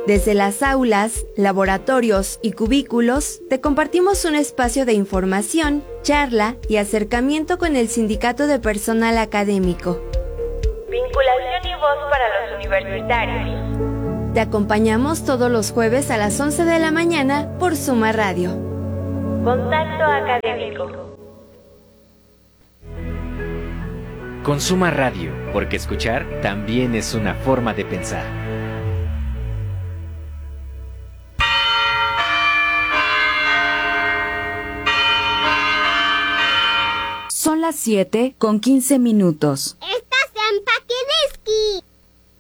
Desde las aulas, laboratorios y cubículos, te compartimos un espacio de información, charla y acercamiento con el Sindicato de Personal Académico. Vinculación y voz para los universitarios. Te acompañamos todos los jueves a las 11 de la mañana por Suma Radio. Contacto académico. Con Suma Radio, porque escuchar también es una forma de pensar. Son las 7:15.